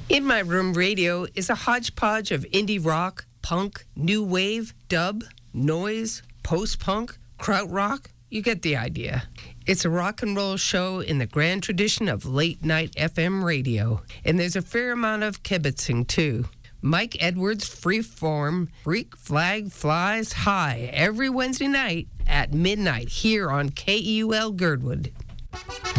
In My Room Radio is a hodgepodge of indie rock, punk, new wave, dub, noise, post-punk, krautrock. You get the idea. It's a rock and roll show in the grand tradition of late-night FM radio. And there's a fair amount of kibitzing, too. Mike Edwards' Freeform Freak Flag flies high every Wednesday night at midnight here on KEUL Girdwood.